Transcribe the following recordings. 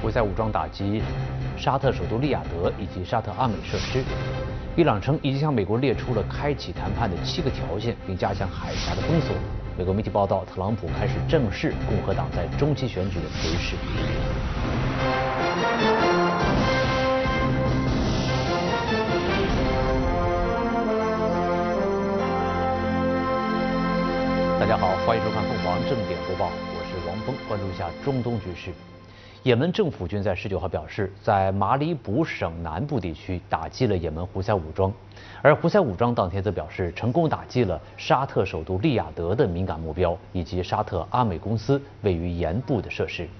胡塞武装打击沙特首都利雅得以及沙特阿美设施。伊朗称已经向美国列出了开启谈判的7个条件，并加强海峡的封锁。美国媒体报道，特朗普开始正视共和党在中期选举的颓势。大家好，欢迎收看凤凰正点播报，我是王峰，关注一下中东局势。也门政府军在19号表示，在马里卜省南部地区打击了也门胡塞武装，而胡塞武装当天则表示，成功打击了沙特首都利雅得的敏感目标，以及沙特阿美公司位于盐部的设施。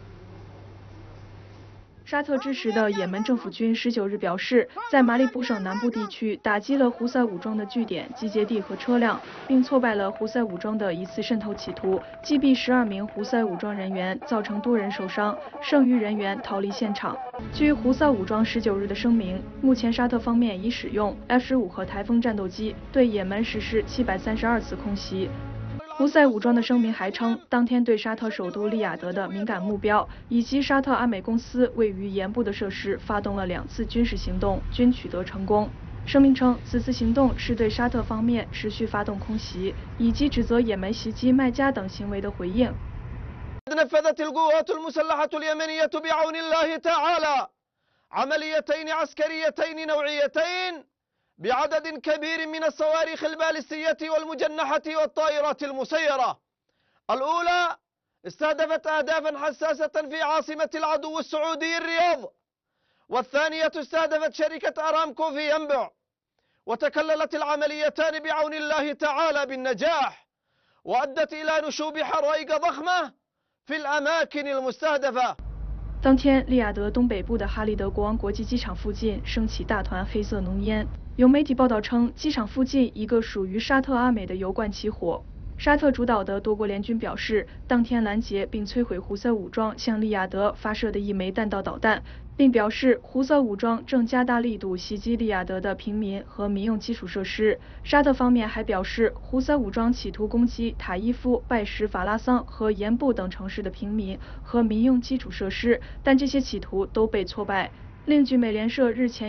沙特支持的也门政府军19日表示，在马里卜省南部地区打击了胡塞武装的据点、集结地和车辆，并挫败了胡塞武装的一次渗透企图，击毙12名胡塞武装人员，造成多人受伤，剩余人员逃离现场。据胡塞武装19日的声明，目前沙特方面已使用 F-15和台风战斗机对也门实施732次空袭。胡塞武装的声明还称，当天对沙特首都利雅得的敏感目标以及沙特阿美公司位于盐部的设施发动了2次军事行动，均取得成功。声明称，此次行动是对沙特方面持续发动空袭以及指责也门袭击麦加等行为的回应。 نفذت القوات المسلحة اليمنية بعون الله تعالى عمليتين عسكريتين نوعيتين بعدد كبير من الصواريخ البالستية والمجنحة والطائرات المسيرة. الأولى استهدفت أهدافا حساسة في عاصمة العدو السعودي الرياض، والثانية استهدفت شركة أرامكو في ينبع، وتكللت العمليتان بعون الله تعالى بالنجاح، وأدت إلى نشوب حرائق ضخمة في الأماكن المستهدفة。 当天，利雅得东北部的哈利德国王国际机场附近升起大团黑色浓烟。有媒体报道称，机场附近一个属于沙特阿美的油罐起火。沙特主导的多国联军表示，当天拦截并摧毁胡塞武装向利雅得发射的1枚弹道导弹，并表示胡塞武装正加大力度袭击利雅得的平民和民用基础设施。沙特方面还表示，胡塞武装企图攻击塔伊夫、拜什法拉桑和盐部等城市的平民和民用基础设施，但这些企图都被挫败。另据美联社日前